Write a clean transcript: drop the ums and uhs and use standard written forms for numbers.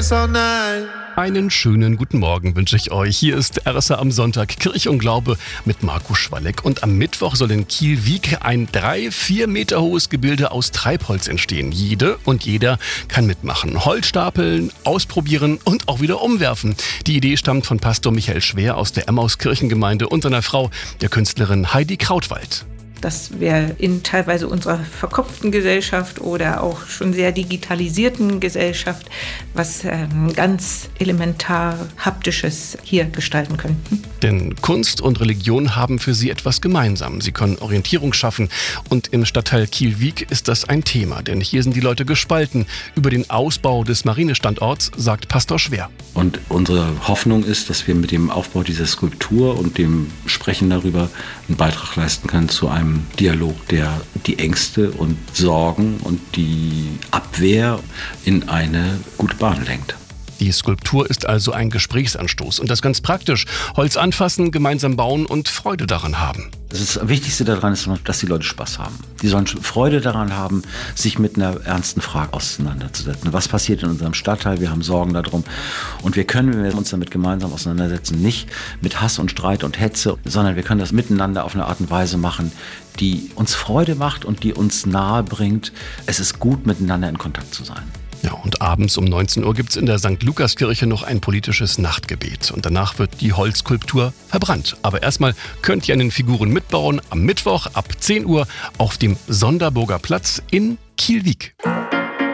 this all night. Einen schönen guten Morgen wünsche ich euch. Hier ist RSA am Sonntag, Kirche und Glaube mit Marco Schwalleck. Und am Mittwoch soll in Kiel-Wiek ein 3-4 Meter hohes Gebilde aus Treibholz entstehen. Jede und jeder kann mitmachen. Holz stapeln, ausprobieren und auch wieder umwerfen. Die Idee stammt von Pastor Michael Schwer aus der Emmaus-Kirchengemeinde und seiner Frau, der Künstlerin Heidi Krautwald. Dass wir in teilweise unserer verkopften Gesellschaft oder auch schon sehr digitalisierten Gesellschaft was ganz elementar Haptisches hier gestalten könnten. Denn Kunst und Religion haben für sie etwas gemeinsam. Sie können Orientierung schaffen. Und im Stadtteil Kiel-Wiek ist das ein Thema. Denn hier sind die Leute gespalten. Über den Ausbau des Marinestandorts sagt Pastor Schwer. Und unsere Hoffnung ist, dass wir mit dem Aufbau dieser Skulptur und dem Sprechen darüber einen Beitrag leisten können zu einem Dialog, der die Ängste und Sorgen und die Abwehr in eine gute Bahn lenkt. Die Skulptur ist also ein Gesprächsanstoß und das ganz praktisch. Holz anfassen, gemeinsam bauen und Freude daran haben. Das Wichtigste daran ist, dass die Leute Spaß haben. Die sollen Freude daran haben, sich mit einer ernsten Frage auseinanderzusetzen. Was passiert in unserem Stadtteil? Wir haben Sorgen darum. Und wir können, wenn wir uns damit gemeinsam auseinandersetzen, nicht mit Hass und Streit und Hetze, sondern wir können das miteinander auf eine Art und Weise machen, die uns Freude macht und die uns nahe bringt. Es ist gut, miteinander in Kontakt zu sein. Ja, und abends um 19 Uhr gibt es in der St. Lukas-Kirche noch ein politisches Nachtgebet. Und danach wird die Holzskulptur verbrannt. Aber erstmal könnt ihr an den Figuren mitbauen am Mittwoch ab 10 Uhr auf dem Sonderburger Platz in Kiel-Wiek.